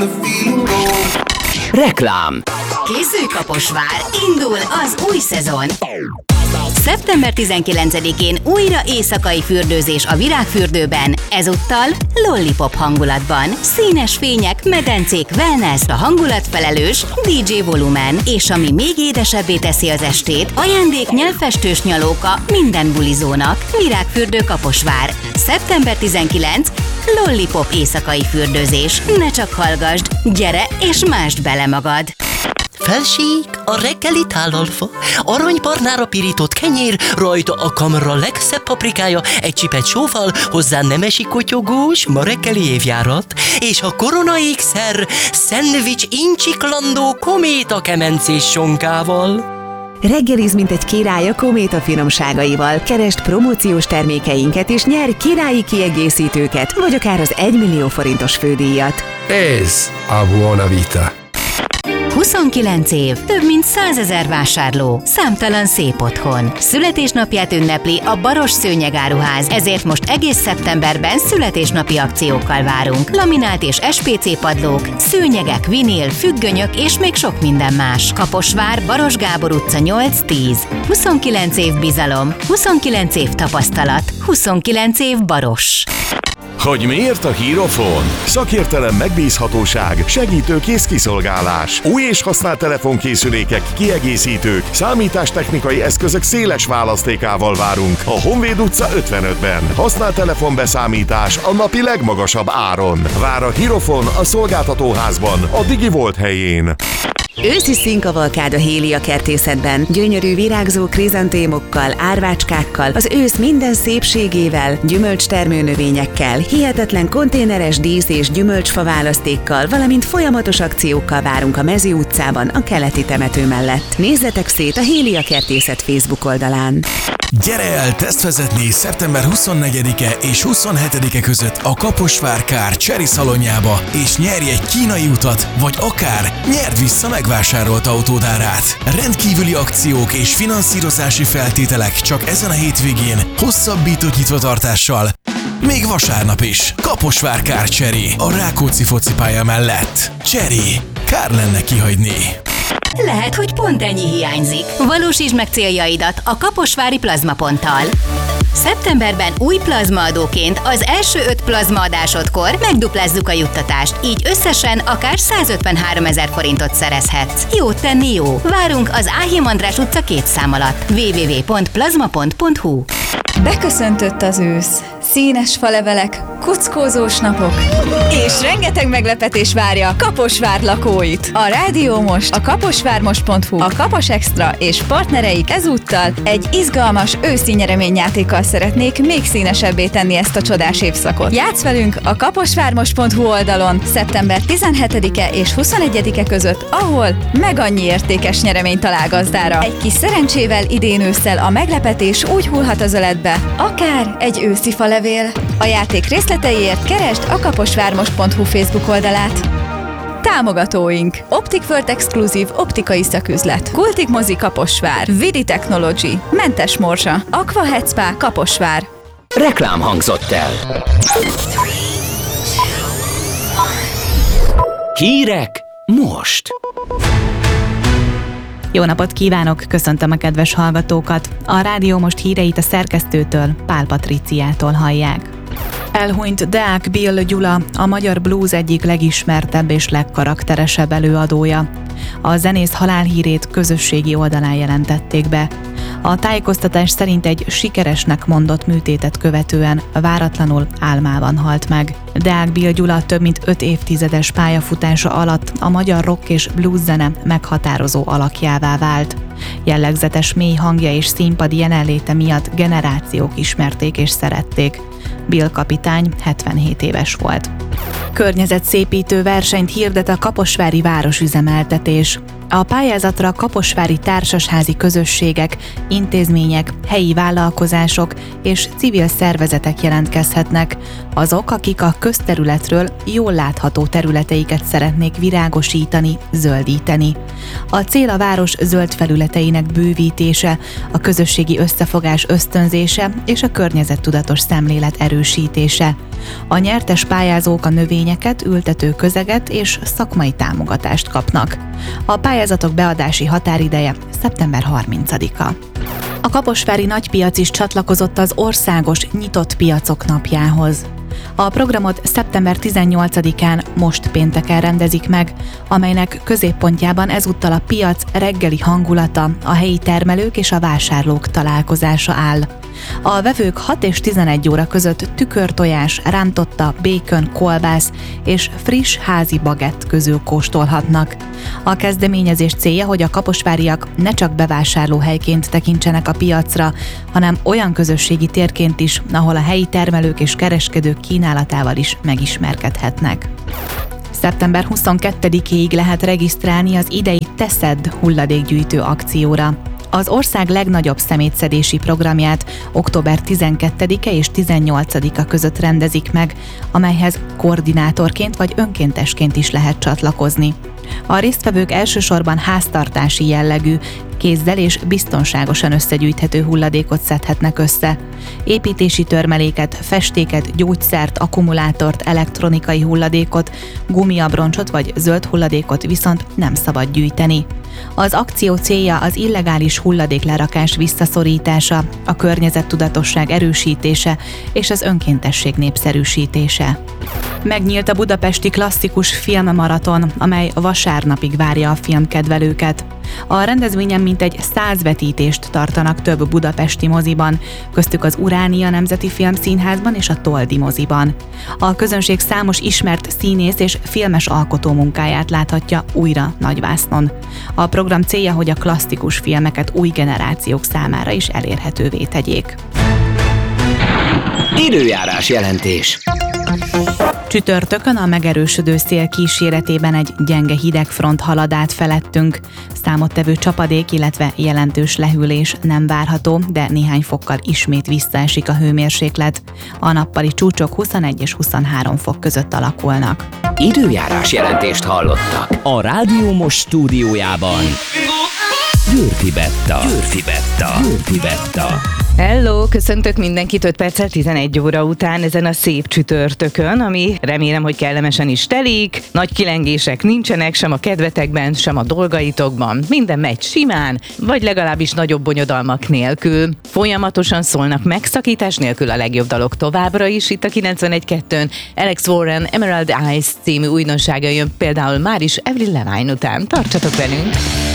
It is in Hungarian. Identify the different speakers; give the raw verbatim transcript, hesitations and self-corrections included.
Speaker 1: Reklám.
Speaker 2: Készülj Kaposvár, indul az új szezon! szeptember tizenkilencedikén újra éjszakai fürdőzés a Virágfürdőben, ezúttal lollipop hangulatban. Színes fények, medencék, wellness, a hangulatfelelős dé dzsé Volumen, és ami még édesebbé teszi az estét, ajándék nyelfestős nyalóka minden bulizónak. Virágfürdő Kaposvár. szeptember tizenkilencedike lollipop éjszakai fürdőzés. Ne csak hallgasd, gyere és másd bele magad!
Speaker 3: Felség, a reggeli tálalfa, aranybarnára pirított kenyér, rajta a kamra legszebb paprikája, egy csipet sóval, hozzá nemesi kotyogós, ma reggeli évjárat, és a korona ékszer, szendvics incsiklandó kométa kemencés sonkával.
Speaker 4: Reggeliz, mint egy király a Kométa finomságaival. Keresd promóciós termékeinket és nyer királyi kiegészítőket, vagy akár az egymillió forintos fődíjat.
Speaker 5: Ez a Buona Vita.
Speaker 2: huszonkilenc év, több mint százezer vásárló, számtalan szép otthon. Születésnapját ünnepli a Baros Szőnyegáruház, ezért most egész szeptemberben születésnapi akciókkal várunk. Laminált és es pé cé padlók, szőnyegek, vinil, függönyök és még sok minden más. Kaposvár, Baros Gábor utca nyolc tíz. huszonkilenc év bizalom, huszonkilenc év tapasztalat, huszonkilenc év Baros.
Speaker 6: Hogy miért a Hírofon? Szakértelem, megbízhatóság, segítőkész kiszolgálás, új és használt telefonkészülékek, kiegészítők, számítástechnikai eszközök széles választékával várunk a Honvéd utca ötvenötben. Használt telefonbeszámítás a napi legmagasabb áron. Vár a Hírofon a szolgáltatóházban, a DigiVolt helyén.
Speaker 4: Őszi színkavalkád a Hélia kertészetben. Gyönyörű virágzó krizantémokkal, árvácskákkal, az ősz minden szépségével, gyümölcstermő növényekkel, hihetetlen konténeres dísz és gyümölcsfa választékkal, valamint folyamatos akciókkal várunk a Mezi utcában, a keleti temető mellett. Nézzetek szét a Hélia kertészet Facebook oldalán.
Speaker 7: Gyere el tesztvezetni szeptember huszonnegyedike és huszonhetedike között a Kaposvár Kár Cherry szalonjába, és nyerj egy kínai utat, vagy akár nyerd vissza megvásárolt autód árát. Rendkívüli akciók és finanszírozási feltételek csak ezen a hétvégén, hosszabbított nyitvatartással, még vasárnap is. Kaposvár Kár Cherry a Rákóczi focipálya mellett. Cherry, kár lenne kihagyni.
Speaker 2: Lehet, hogy pont ennyi hiányzik. Valósítsd meg céljaidat a Kaposvári Plazmaponttal. Szeptemberben új plazmaadóként az első öt plazmaadásodkor megduplázzuk a juttatást, így összesen akár százötvenháromezer forintot szerezhetsz. Jót tenni jó! Várunk az Áhim András utca két szám alatt. double-u double-u double-u pont plazmapont pont hu.
Speaker 8: Beköszöntött az ősz. Színes falevelek, kuckózós napok, és rengeteg meglepetés várja Kaposvár lakóit. A Rádió Most, a kaposvármost pont hu, a Kapas Extra és partnereik ezúttal egy izgalmas őszi nyereményjátékkal szeretnék még színesebbé tenni ezt a csodás évszakot. Játsz velünk a kaposvármost pont hu oldalon szeptember tizenhetedike és huszonegyedike között, ahol meg annyi értékes nyeremény talál gazdára. Egy kis szerencsével idén ősszel a meglepetés úgy hullhat az öletbe, akár egy őszi falevél. A játék részleteiért keresd a kaposvármost pont hu Facebook oldalát. Támogatóink: Optic World Exkluzív optikai szaküzlet, Kultig Mozi Kaposvár, Vidi Technology, Mentes Morzsa, Aqua Head Spa Kaposvár.
Speaker 1: Reklám hangzott el. Hírek most.
Speaker 9: Jó napot kívánok, köszöntöm a kedves hallgatókat. A Rádió Most híreit a szerkesztőtől, Pál Patriciától hallják. Elhunyt Deák Bill Gyula, a magyar blues egyik legismertebb és legkarakteresebb előadója. A zenész halálhírét közösségi oldalán jelentették be. A tájékoztatás szerint egy sikeresnek mondott műtétet követően váratlanul álmában halt meg. Deák Bill Gyula több mint öt évtizedes pályafutása alatt a magyar rock és blues zene meghatározó alakjává vált. Jellegzetes mély hangja és színpadi jelenléte miatt generációk ismerték és szerették. Bill kapitány hetvenhét éves volt. Környezetszépítő versenyt hirdet a kaposvári városüzemeltetés. A pályázatra kaposvári társasházi közösségek, intézmények, helyi vállalkozások és civil szervezetek jelentkezhetnek. Azok, akik a közterületről jól látható területeiket szeretnék virágosítani, zöldíteni. A cél a város zöld felületeinek bővítése, a közösségi összefogás ösztönzése és a környezettudatos szemlélet erősítése. A nyertes pályázók a növényeket, ültető közeget és szakmai támogatást kapnak. A pályázatok beadási határideje szeptember harmincadika. A kaposvári nagypiac is csatlakozott az országos nyitott piacok napjához. A programot szeptember tizennyolcadikán, most pénteken rendezik meg, amelynek középpontjában ezúttal a piac reggeli hangulata, a helyi termelők és a vásárlók találkozása áll. A vevők hat és tizenegy óra között tükörtojás, rántotta, békön, kolbász és friss házi bagett közül kóstolhatnak. A kezdeményezés célja, hogy a kaposváriak ne csak bevásárlóhelyként tekintsenek a piacra, hanem olyan közösségi térként is, ahol a helyi termelők és kereskedők kínálatával is megismerkedhetnek. szeptember huszonkettedikéig lehet regisztrálni az idei Teszed hulladékgyűjtő akcióra. Az ország legnagyobb szemétszedési programját október tizenkettedike és tizennyolcadika között rendezik meg, amelyhez koordinátorként vagy önkéntesként is lehet csatlakozni. A résztvevők elsősorban háztartási jellegű, kézzel és biztonságosan összegyűjthető hulladékot szedhetnek össze. Építési törmeléket, festéket, gyógyszert, akkumulátort, elektronikai hulladékot, gumiabroncsot vagy zöld hulladékot viszont nem szabad gyűjteni. Az akció célja az illegális hulladéklerakás visszaszorítása, a környezettudatosság erősítése és az önkéntesség népszerűsítése. Megnyílt a budapesti klasszikus filmmaraton, amely vasárnapig várja a filmkedvelőket. A rendezvényen mintegy száz vetítést tartanak több budapesti moziban, köztük az Uránia Nemzeti Filmszínházban és a Toldi moziban. A közönség számos ismert színész és filmes alkotó munkáját láthatja újra nagyvásznon. A program célja, hogy a klasszikus filmeket új generációk számára is elérhetővé tegyék.
Speaker 1: Időjárás jelentés.
Speaker 9: Csütörtökön a megerősödő szél kíséretében egy gyenge hidegfront halad át felettünk. Számottevő csapadék, illetve jelentős lehűlés nem várható, de néhány fokkal ismét visszaesik a hőmérséklet. A nappali csúcsok huszonegy és huszonhárom fok között alakulnak.
Speaker 1: Időjárás jelentést hallottak. A Rádió Most stúdiójában Győrfi Betta. Győrfi Betta. Győrfi Betta.
Speaker 10: Hello, köszöntök mindenkit öt perccel tizenegy óra után ezen a szép csütörtökön, ami remélem, hogy kellemesen is telik. Nagy kilengések nincsenek, sem a kedvetekben, sem a dolgaitokban. Minden megy simán, vagy legalábbis nagyobb bonyodalmak nélkül. Folyamatosan szólnak megszakítás nélkül a legjobb dalok továbbra is. Itt a kilencvenegy kettőn Alex Warren Emerald Eyes című újdonsága jön például már is Avril Lavigne után. Tartsatok velünk!